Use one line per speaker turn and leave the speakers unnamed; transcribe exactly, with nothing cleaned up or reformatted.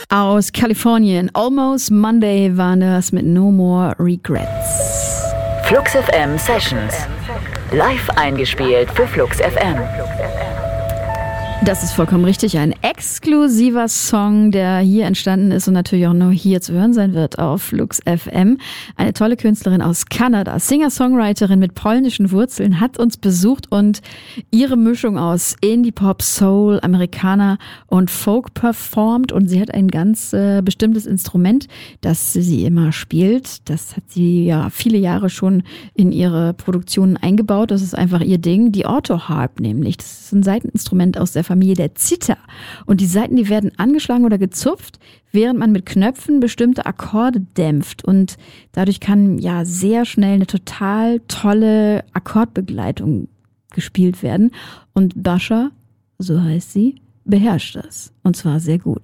Aus Kalifornien, Almost Monday war das mit No More Regrets.
Flux F M Sessions. Live eingespielt für Flux F M.
Das ist vollkommen richtig. Ein exklusiver Song, der hier entstanden ist und natürlich auch nur hier zu hören sein wird auf Flux F M. Eine tolle Künstlerin aus Kanada, Singer-Songwriterin mit polnischen Wurzeln, hat uns besucht und ihre Mischung aus Indie-Pop, Soul, Amerikaner und Folk performt. Und sie hat ein ganz äh, bestimmtes Instrument, das sie immer spielt. Das hat sie ja viele Jahre schon in ihre Produktionen eingebaut. Das ist einfach ihr Ding. Die Autoharp nämlich. Das ist ein Saiteninstrument aus der Familie der Zither. Und die Saiten, die werden angeschlagen oder gezupft, während man mit Knöpfen bestimmte Akkorde dämpft. Und dadurch kann ja sehr schnell eine total tolle Akkordbegleitung gespielt werden. Und Bascha, so heißt sie, beherrscht das. Und zwar sehr gut.